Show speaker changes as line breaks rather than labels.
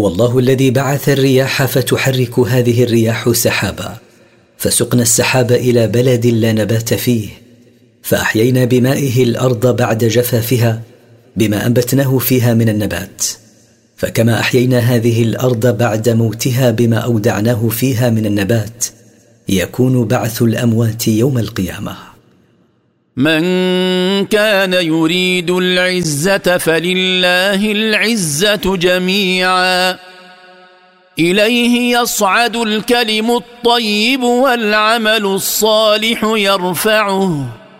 هو الله الذي بعث الرياح فتحرك هذه الرياح سحابا، فسقنا السحاب إلى بلد لا نبات فيه، فأحيينا بمائه الأرض بعد جفافها بما أنبتناه فيها من النبات. فكما أحيينا هذه الأرض بعد موتها بما أودعناه فيها من النبات، يكون بعث الأموات يوم القيامة.
من كان يريد العزة فلله العزة جميعا، إليه يصعد الكلم الطيب والعمل الصالح يرفعه